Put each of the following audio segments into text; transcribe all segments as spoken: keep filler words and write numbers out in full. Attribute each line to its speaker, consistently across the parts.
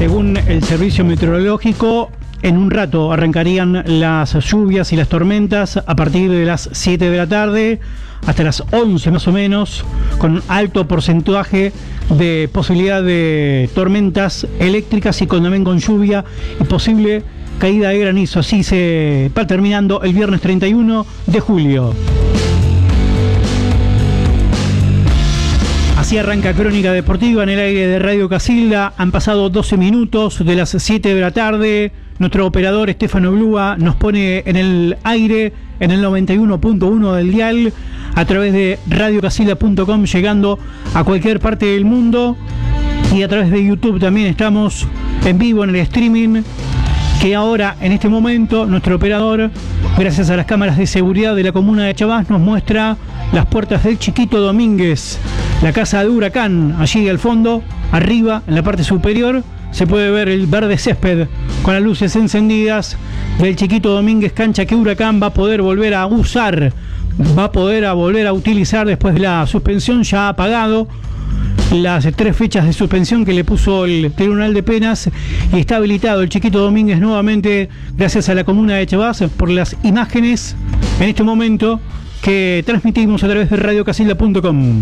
Speaker 1: Según el servicio meteorológico, en un rato arrancarían las lluvias y las tormentas a partir de las siete de la tarde hasta las once más o menos, con alto porcentaje de posibilidad de tormentas eléctricas y con, también con lluvia y posible caída de granizo. Así se va terminando el viernes treinta y uno de julio. Así arranca Crónica Deportiva en el aire de Radio Casilda. Han pasado doce minutos de las siete de la tarde. Nuestro operador Estefano Blúa nos pone en el aire en el noventa y uno punto uno del dial a través de radio casilda punto com, llegando a cualquier parte del mundo, y a través de YouTube también estamos en vivo en el streaming, que ahora en este momento nuestro operador, gracias a las cámaras de seguridad de la comuna de Chabás, nos muestra las puertas del Chiquito Domínguez, la casa de Huracán. Allí al fondo, arriba, en la parte superior, se puede ver el verde césped con las luces encendidas del Chiquito Domínguez, cancha que Huracán va a poder volver a usar, va a poder a volver a utilizar después de la suspensión. Ya ha pagado las tres fechas de suspensión que le puso el Tribunal de Penas y está habilitado el Chiquito Domínguez nuevamente, gracias a la comuna de Chabás, por las imágenes en este momento que transmitimos a través de radio casilda punto com.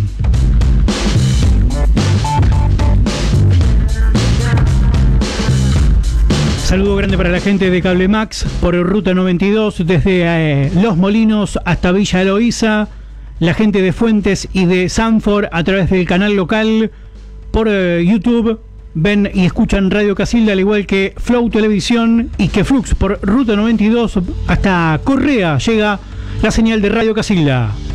Speaker 1: Saludo grande para la gente de Cable Max por Ruta noventa y dos, desde eh, Los Molinos hasta Villa Eloísa. La gente de Fuentes y de Sanford a través del canal local por eh, YouTube. Ven y escuchan Radio Casilda, al igual que Flow Televisión y que Flux por Ruta noventa y dos. Hasta Correa llega la señal de Radio Casilda.